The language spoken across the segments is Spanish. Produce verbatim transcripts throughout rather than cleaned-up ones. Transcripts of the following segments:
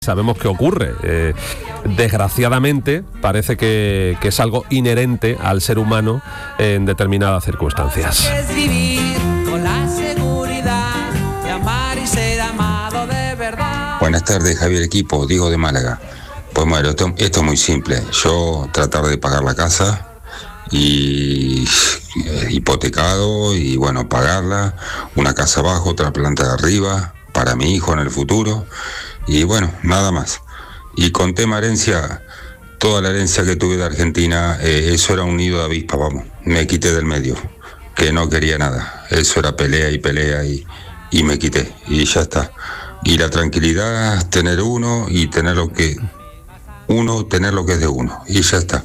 Sabemos que ocurre. Eh, desgraciadamente, parece que, que es algo inherente al ser humano en determinadas circunstancias. Es vivir con la seguridad de amar y ser amado de verdad. Buenas tardes, Javier Equipo, Diego de Málaga. Pues bueno, esto, esto es muy simple. Yo tratar de pagar la casa y eh, hipotecado y bueno, pagarla, una casa abajo, otra planta de arriba, para mi hijo en el futuro. Y bueno, nada más. Y con tema herencia, toda la herencia que tuve de Argentina, eh, eso era un nido de avispa, vamos. Me quité del medio, que no quería nada. Eso era pelea y pelea y, y me quité. Y ya está. Y la tranquilidad, tener uno y tener lo que... Uno, tener lo que es de uno. Y ya está.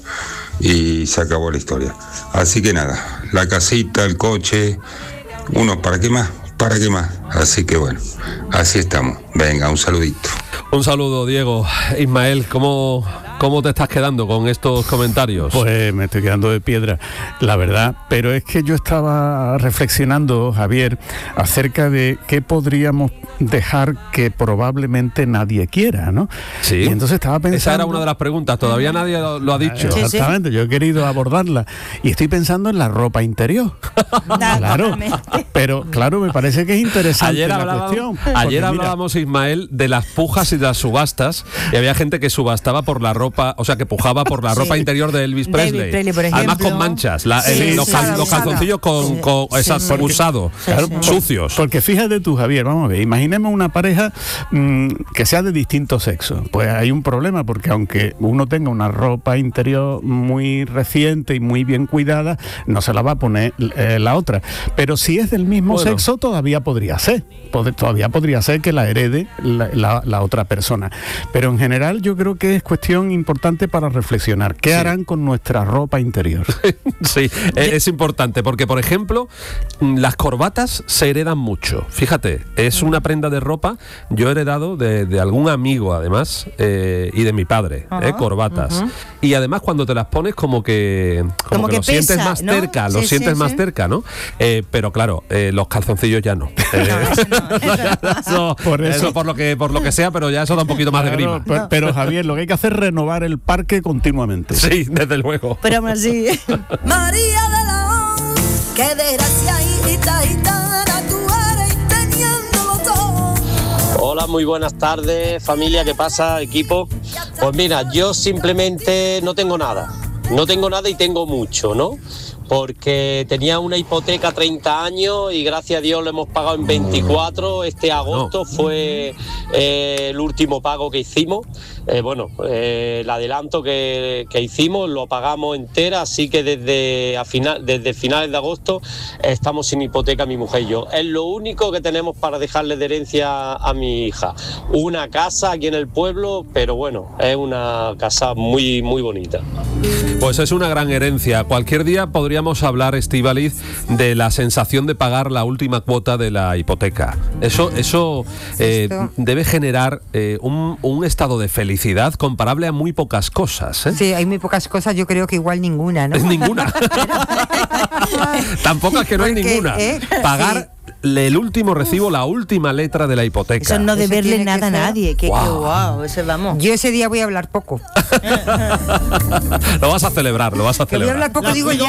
Y se acabó la historia. Así que nada, la casita, el coche, uno, ¿para qué más? ¿Para qué más? Así que bueno, así estamos. Venga, un saludito. Un saludo, Diego. Ismael, ¿cómo, cómo te estás quedando con estos comentarios? Pues me estoy quedando de piedra, la verdad. Pero es que yo estaba reflexionando, Javier, acerca de qué podríamos dejar que probablemente nadie quiera, ¿no? Sí. Y entonces estaba pensando... Esa era una de las preguntas, todavía nadie lo, lo ha dicho. Sí, exactamente, sí. Yo he querido abordarla. Y estoy pensando en la ropa interior. Claro, pero claro, me parece que es interesante ayer la hablábamos, cuestión. Ayer mira, hablábamos, Ismael, de las pujas y de las subastas, y había gente que subastaba por la ropa, o sea, que pujaba por la ropa sí. interior de Elvis Presley. David Presley, por ejemplo. Además con manchas, la, sí, el, los, sí, cal, claro, los calzoncillos con, sí. con sí, esas sí. usados, sí, claro, sí. sucios. Porque fíjate tú, Javier, vamos a ver, imaginemos una pareja mmm, que sea de distinto sexo. Pues hay un problema, porque aunque uno tenga una ropa interior muy reciente y muy bien cuidada, no se la va a poner eh, la otra. Pero si es del mismo bueno. sexo, todavía podría ser. Pod- todavía podría ser que la herede la, la, la otra persona. Pero en general yo creo que es cuestión importante para reflexionar. ¿Qué sí. harán con nuestra ropa interior? Sí, es, es importante, porque por ejemplo, las corbatas se heredan mucho. Fíjate, es una prenda de ropa, yo he heredado de, de algún amigo además, eh, y de mi padre, uh-huh, eh, corbatas. Uh-huh. Y además cuando te las pones como que, como como que, que lo pesa, sientes más ¿no? cerca, lo sí, sientes sí, más sí. cerca, ¿no? Eh, pero claro, eh, los calzoncillos ya no. Eh, no, eso no. eso, por eso, eso por lo que por lo que sea, pero ya eso da un poquito más claro, de grima. Pero, pero Javier, lo que hay que hacer es renovar el parque continuamente. Sí, desde luego. Pero aún así. María de la O, qué desgracia hijita gitana tú eres teniéndolo todo. Hola, muy buenas tardes, familia, ¿qué pasa, equipo? Pues mira, yo simplemente no tengo nada, no tengo nada y tengo mucho, ¿no? Porque tenía una hipoteca treinta años y gracias a Dios lo hemos pagado en veinticuatro. Este agosto no. fue eh, el último pago que hicimos. Eh, bueno, eh, el adelanto que, que hicimos lo pagamos entera, así que desde, a final, desde finales de agosto estamos sin hipoteca mi mujer y yo. Es lo único que tenemos para dejarle de herencia a mi hija. Una casa aquí en el pueblo, pero bueno, es una casa muy, muy bonita. Pues es una gran herencia. Cualquier día podríamos hablar, Estíbaliz, de la sensación de pagar la última cuota de la hipoteca. Eso, eso eh, debe generar eh, un, un estado de felicidad comparable a muy pocas cosas, ¿eh? Sí, hay muy pocas cosas, yo creo que igual ninguna, ¿no? Es ninguna. Tampoco es que no hay Porque, ninguna. ¿eh? Pagar... Sí. El último recibo, la última letra de la hipoteca. Eso no deberle nada a nadie. Que, wow. que, wow, eso vamos. Yo ese día voy a hablar poco. Lo vas a celebrar, lo vas a celebrar. Que voy a hablar poco, digo yo.